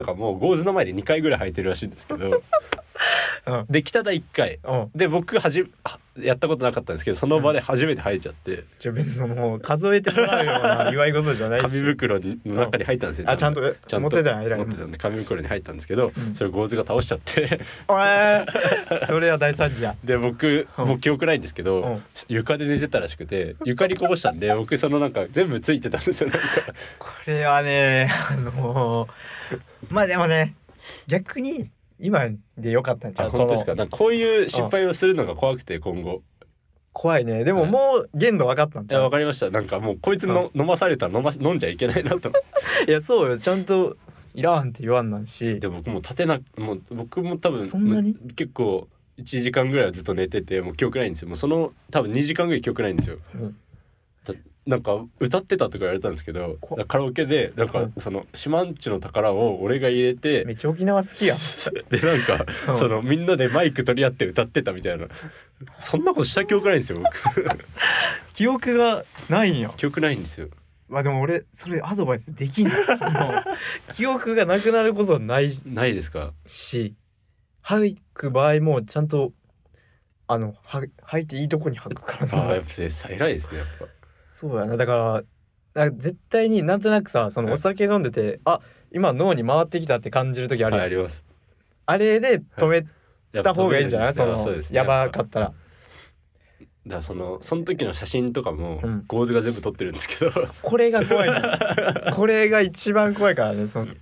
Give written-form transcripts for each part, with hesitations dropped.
なんかもうゴーズの前で2回ぐらい履いてるらしいんですけどで北田1回で僕やったことなかったんですけどその場で初めて履いちゃって、 じゃあ別にその数えてもらうような祝い事じゃないし紙袋の中に入ったんですよ。 ちゃんと持ってたんや。 持ってたんで紙袋に入ったんですけど、それゴーズが倒しちゃってそれは大惨事や。 で僕もう記憶ないんですけど、床で寝てたらしくて床にこぼしたんで僕そのなんか全部ついてたんですよ。なんかこれはねまあでもね逆に今で良かったんちゃう。 本当ですか。なんかこういう失敗をするのが怖くて今後怖いね。でももう限度分かったんちゃう。 分かりました。なんかもうこいつの飲まされたら飲んじゃいけないなといやそうよ、ちゃんといらんって言わんなんし。 で僕ももう僕も多分そんなに結構1時間ぐらいはずっと寝ててもう記憶ないんですよ。もうその多分2時間ぐらい記憶ないんですよ、なんか歌ってたとか言われたんですけどカラオケでなんかそのシマンチュの宝を俺が入れてめっちゃ沖縄好きやでなんかそのみんなでマイク取り合って歌ってたみたいなそんなことした記憶ないんですよ僕記憶がないんよ。 記憶ないんですよ。 まあでも俺それアドバイスできないその記憶がなくなることはないですかし吐く場合もちゃんと吐いていいとこに吐くからさ。 やっぱ偉いですねやっぱ。 そうやな。だから絶対になんとなくさそのお酒飲んでて、今脳に回ってきたって感じる時あるやん、 あります。 あれで止めた方がいいんじゃない、 そうですね、 やばかったら。 だからその時の写真とかもゴーズが全部撮ってるんですけど、 これが怖いねこれが一番怖いからね。その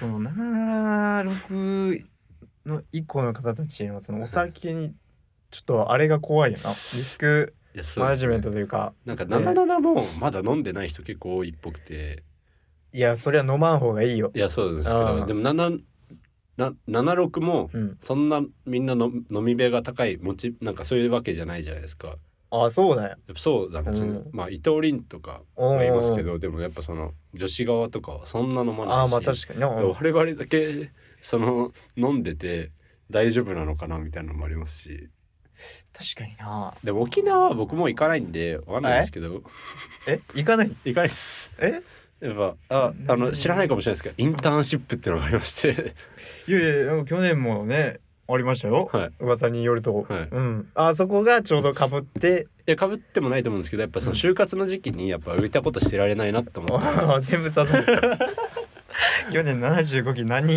76の以降の方たちのそのお酒にちょっとあれが怖いよな。リスクマネジメントというか、 なんか77もまだ飲んでない人結構多いっぽくて、 いやそれは飲まん方がいいよ。 いやそうですけど、でも76もそんなみんなの飲み部が高いなんかそういうわけじゃないじゃないですか。 そうだよ。 そうなんですね、まあ伊藤凛とかはいますけど、でもやっぱその女子側とかはそんな飲まないし、 まあ確かに我々だけその飲んでて大丈夫なのかなみたいなのもありますし。 確かにな。 でも沖縄は僕も行かないんでわかんないですけど。 行かないっす。やっぱ知らないかもしれないですけどインターンシップってのがありましていや去年もねありましたよ、噂によると、そこがちょうど被って被ってもないと思うんですけど、やっぱその就活の時期にやっぱ浮いたことしてられないなと思って全部刺さる去年75期何人い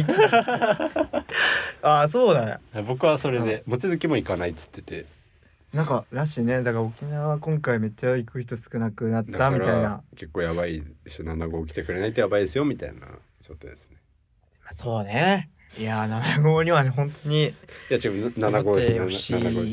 たそうだね。 僕はそれで望月も行かないっつってて、 なんからしいね。だから沖縄今回めっちゃ行く人少なくなったみたいな。 結構やばいですよ。75来てくれないとやばいですよみたいな状態ですね。 そうね。いや75にはね本当に。いや違う75です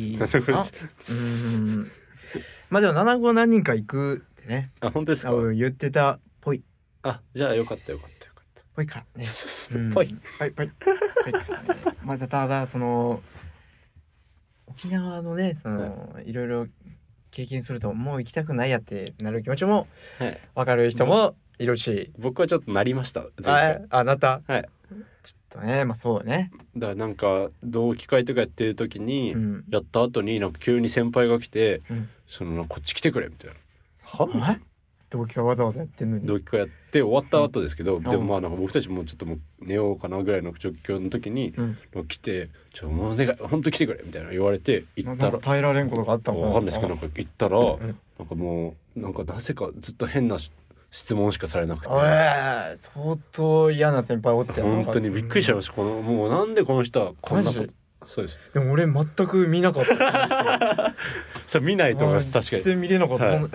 まあでも75何人か行くってね。 本当ですか。 言ってたっぽい。 じゃあよかったぽいからね。 ぽいまあただその沖縄のねそのいろいろ経験するともう行きたくないやってなる気持ちも分かる人もいるし、 僕はちょっとなりました。 なった。 はい。 ちょっとねそうね。 だからなんか同期会とかやってる時に、やった後になんか急に先輩が来て、そのこっち来てくれみたいな。 同期会わざわざやってんのに。 同期会やって終わった後ですけど、でもまあなんか僕たちもちょっともう寝ようかなぐらいの状況の時に、来てもうお願い本当来てくれみたいな言われて行ったら、 耐えられんことがあったもん。 わかんないですけどなんか行ったら、なんかもうなんかなぜかずっと変な質問しかされなくて、 相当嫌な先輩おって本当にびっくりしちゃいました。もうなんでこの人はこんなこと。そうです。 でも俺全く見なかったそれ見ないと思います。確かに全然見れなかった。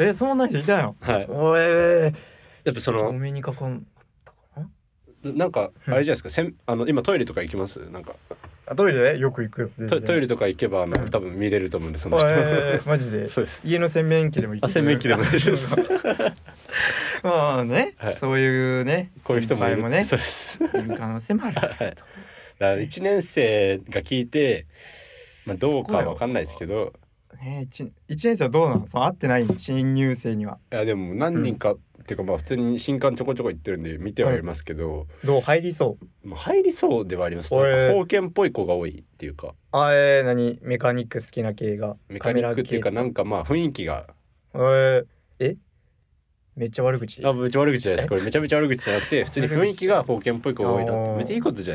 そんな人いたよ。やっぱそのお目にかかんかったかな。なんかあれじゃないですか、今トイレとか行きます？なんかトイレよく行くよ。 トイレとか行けば多分見れると思うんで、その人マジで。 そうです。 家の洗面器でも行ける。 洗面器でもいいですまあね、そういうねこういう人もいる。 もね、 そうです。 いる可能性もある。 だから1年生が聞いて、どうかは分かんないですけど、 1年生はどうなの？会ってない新入生には。 いやでも何人か、っていうか普通に新刊ちょこちょこ行ってるんで見てはいますけど、 どう入りそう？ 入りそうではあります。なんか封建っぽい子が多いっていうか。 何メカニック好きな系が。 メカニックっていうかなんか雰囲気が。 めっちゃ悪口。 めっちゃ悪口じゃないです。これめちゃめちゃ悪口じゃなくて普通に雰囲気が封建っぽい子が多いなって。めっちゃいいことじゃ